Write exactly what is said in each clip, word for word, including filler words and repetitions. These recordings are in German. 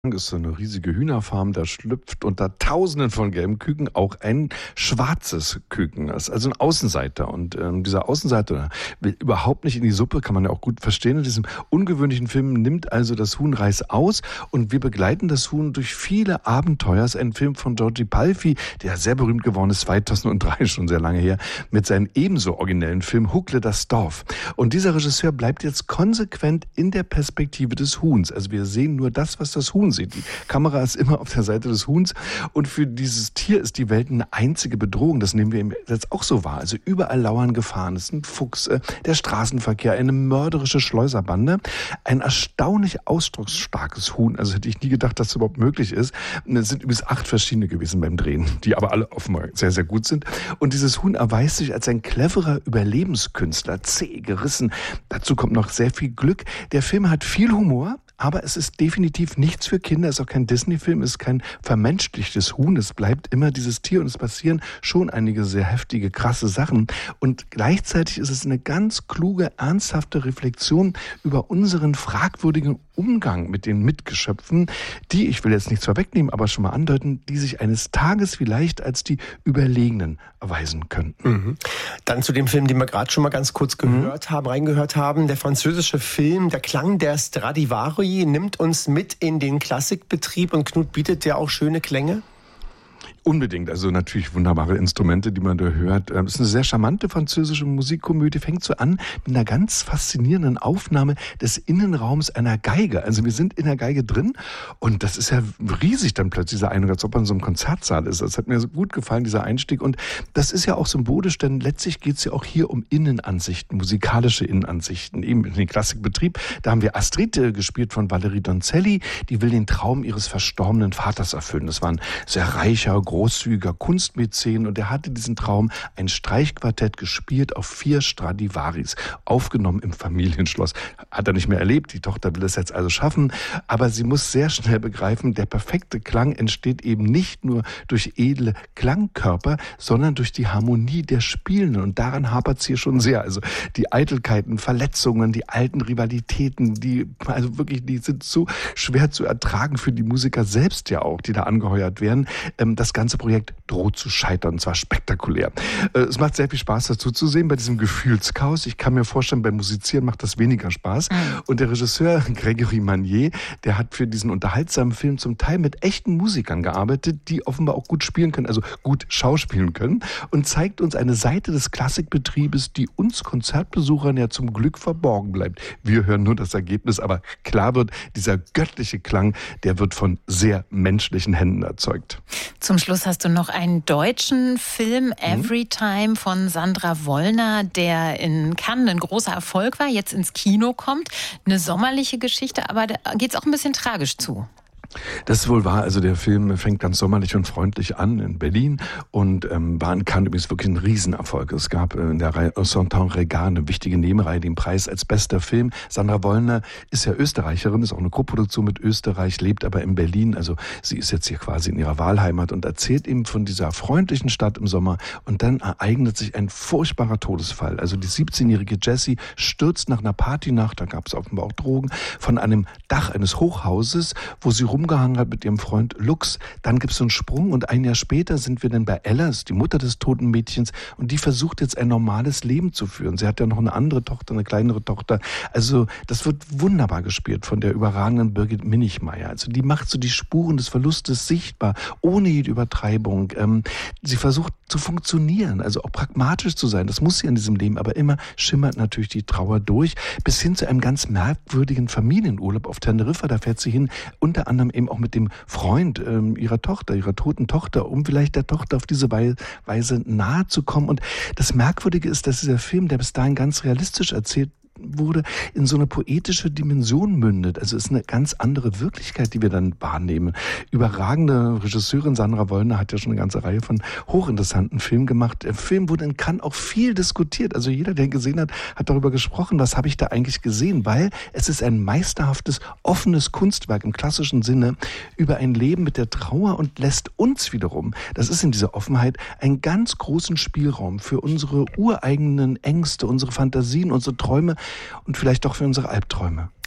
ist so eine riesige Hühnerfarm, da schlüpft unter Tausenden von gelben Küken auch ein schwarzes Küken. Das ist also ein Außenseiter. Und ähm, dieser Außenseiter will überhaupt nicht in die Suppe, kann man ja auch gut verstehen. In diesem ungewöhnlichen Film nimmt also das Huhn Reis aus und wir begleiten das Huhn durch viele Abenteuer. Es ist ein Film von Giorgi Palfi, der sehr berühmt geworden ist, zweitausenddrei, schon sehr lange her, mit seinem ebenso originellen Film Huckle das Dorf. Und dieser Regisseur bleibt jetzt konsequent in der Perspektive des Huhns. Also wir sehen nur das, was das Huhn sieht. Die Kamera ist immer auf der Seite des Huhns und für dieses Tier ist die Welt eine einzige Bedrohung. Das nehmen wir jetzt auch so wahr. Also überall lauern Gefahren. Es ist ein Fuchs, äh, der Straßenverkehr, eine mörderische Schleuserbande, ein erstaunlich ausdrucksstarkes Huhn. Also hätte ich nie gedacht, dass das überhaupt möglich ist. Es sind übrigens acht verschiedene gewesen beim Drehen, die aber alle offenbar sehr, sehr gut sind. Und dieses Huhn erweist sich als ein cleverer Überlebenskünstler, zäh, gerissen. Dazu kommt noch sehr viel Glück. Der Film hat viel Humor, aber es ist definitiv nichts für Kinder, es ist auch kein Disney-Film, es ist kein vermenschlichtes Huhn, es bleibt immer dieses Tier und es passieren schon einige sehr heftige, krasse Sachen. Und gleichzeitig ist es eine ganz kluge, ernsthafte Reflexion über unseren fragwürdigen Umgang mit den Mitgeschöpfen, die, ich will jetzt nichts vorwegnehmen, aber schon mal andeuten, die sich eines Tages vielleicht als die Überlegenen erweisen könnten. Mhm. Dann zu dem Film, den wir gerade schon mal ganz kurz gehört mhm. haben, reingehört haben, der französische Film Der Klang der Stradivari nimmt uns mit in den Klassikbetrieb und Knut bietet ja auch schöne Klänge. Unbedingt, also natürlich wunderbare Instrumente, die man da hört. Es ist eine sehr charmante französische Musikkomödie, fängt so an mit einer ganz faszinierenden Aufnahme des Innenraums einer Geige. Also wir sind in der Geige drin und das ist ja riesig dann plötzlich, dieser Eindruck, als ob man in so einem Konzertsaal ist. Das hat mir so gut gefallen, dieser Einstieg. Und das ist ja auch symbolisch, denn letztlich geht es ja auch hier um Innenansichten, musikalische Innenansichten. Eben in den Klassikbetrieb, da haben wir Astrid gespielt von Valerie Donzelli, die will den Traum ihres verstorbenen Vaters erfüllen. Das war ein sehr reicher, großzügiger Kunstmäzen und er hatte diesen Traum, ein Streichquartett gespielt auf vier Stradivaris, aufgenommen im Familienschloss. Hat er nicht mehr erlebt, die Tochter will es jetzt also schaffen, aber sie muss sehr schnell begreifen, der perfekte Klang entsteht eben nicht nur durch edle Klangkörper, sondern durch die Harmonie der Spielenden und daran hapert es hier schon sehr. Also die Eitelkeiten, Verletzungen, die alten Rivalitäten, die also wirklich, die sind so schwer zu ertragen für die Musiker selbst ja auch, die da angeheuert werden. Das ganze Projekt droht zu scheitern, und zwar spektakulär. Es macht sehr viel Spaß dazu zu sehen bei diesem Gefühlschaos. Ich kann mir vorstellen, beim Musizieren macht das weniger Spaß. Und der Regisseur Gregory Manier, der hat für diesen unterhaltsamen Film zum Teil mit echten Musikern gearbeitet, die offenbar auch gut spielen können, also gut schauspielen können und zeigt uns eine Seite des Klassikbetriebes, die uns Konzertbesuchern ja zum Glück verborgen bleibt. Wir hören nur das Ergebnis, aber klar wird, dieser göttliche Klang, der wird von sehr menschlichen Händen erzeugt. Zum Schluss hast du noch einen deutschen Film, Everytime von Sandra Wollner, der in Cannes ein großer Erfolg war, jetzt ins Kino kommt. Eine sommerliche Geschichte, aber da geht es auch ein bisschen tragisch zu. Das ist wohl wahr. Also der Film fängt ganz sommerlich und freundlich an in Berlin und ähm, war in Cannes übrigens wirklich ein Riesenerfolg. Es gab in der Reihe Cent-Ans Regard eine wichtige Nebenreihe, den Preis als bester Film. Sandra Wollner ist ja Österreicherin, ist auch eine Koproduktion mit Österreich, lebt aber in Berlin. Also sie ist jetzt hier quasi in ihrer Wahlheimat und erzählt eben von dieser freundlichen Stadt im Sommer. Und dann ereignet sich ein furchtbarer Todesfall. Also die siebzehnjährige Jessie stürzt nach einer Partynacht, da gab es offenbar auch Drogen, von einem Dach eines Hochhauses, wo sie rum umgehangen hat mit ihrem Freund Lux. Dann gibt es so einen Sprung und ein Jahr später sind wir dann bei Ella, das ist die Mutter des toten Mädchens und die versucht jetzt ein normales Leben zu führen. Sie hat ja noch eine andere Tochter, eine kleinere Tochter. Also das wird wunderbar gespielt von der überragenden Birgit Minichmeier. Also die macht so die Spuren des Verlustes sichtbar, ohne jede Übertreibung. Ähm, sie versucht zu funktionieren, also auch pragmatisch zu sein. Das muss sie in diesem Leben, aber immer schimmert natürlich die Trauer durch, bis hin zu einem ganz merkwürdigen Familienurlaub auf Teneriffa. Da fährt sie hin, unter anderem eben auch mit dem Freund ähm, ihrer Tochter, ihrer toten Tochter, um vielleicht der Tochter auf diese Weise nahe zu kommen. Und das Merkwürdige ist, dass dieser Film, der bis dahin ganz realistisch erzählt wurde, in so eine poetische Dimension mündet. Also es ist eine ganz andere Wirklichkeit, die wir dann wahrnehmen. Überragende Regisseurin Sandra Wollner hat ja schon eine ganze Reihe von hochinteressanten Filmen gemacht. Der Film wurde in Cannes auch viel diskutiert. Also jeder, der ihn gesehen hat, hat darüber gesprochen, was habe ich da eigentlich gesehen, weil es ist ein meisterhaftes, offenes Kunstwerk im klassischen Sinne über ein Leben mit der Trauer und lässt uns wiederum, das ist in dieser Offenheit, einen ganz großen Spielraum für unsere ureigenen Ängste, unsere Fantasien, unsere Träume und vielleicht auch für unsere Albträume.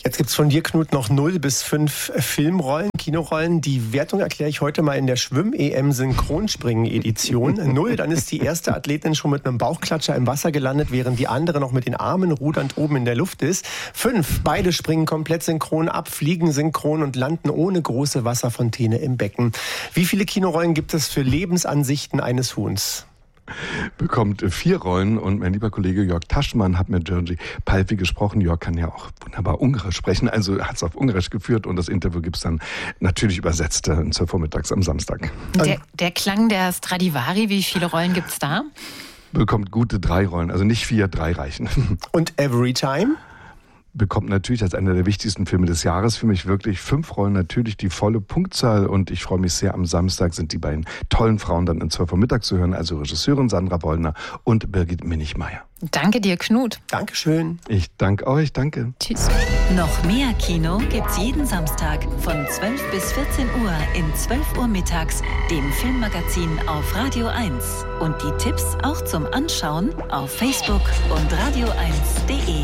Jetzt gibt's von dir, Knut, noch null bis fünf Filmrollen, Kinorollen. Die Wertung erkläre ich heute mal in der Schwimm-E M-Synchronspringen-Edition. Null, dann ist die erste Athletin schon mit einem Bauchklatscher im Wasser gelandet, während die andere noch mit den Armen rudernd oben in der Luft ist. Fünf, beide springen komplett synchron ab, fliegen synchron und landen ohne große Wasserfontäne im Becken. Wie viele Kinorollen gibt es für Lebensansichten eines Huhns? Bekommt vier Rollen und mein lieber Kollege Jörg Taschmann hat mit György Palfi gesprochen. Jörg kann ja auch wunderbar Ungarisch sprechen, also hat es auf Ungarisch geführt und das Interview gibt es dann natürlich übersetzt um zwölf Uhr mittags am Samstag. Der, der Klang der Stradivari, wie viele Rollen gibt es da? Bekommt gute drei Rollen, also nicht vier, drei reichen. Und Everytime? Bekommt natürlich als einer der wichtigsten Filme des Jahres für mich wirklich fünf Rollen, natürlich die volle Punktzahl und ich freue mich sehr, am Samstag sind die beiden tollen Frauen dann in zwölf Uhr mittags zu hören, also Regisseurin Sandra Wollner und Birgit Minichmeier. Danke dir, Knut. Dankeschön. Ich danke euch, danke. Tschüss. Noch mehr Kino gibt's jeden Samstag von zwölf bis vierzehn Uhr in zwölf Uhr mittags, dem Filmmagazin auf Radio eins. Und die Tipps auch zum Anschauen auf Facebook und radio eins punkt de.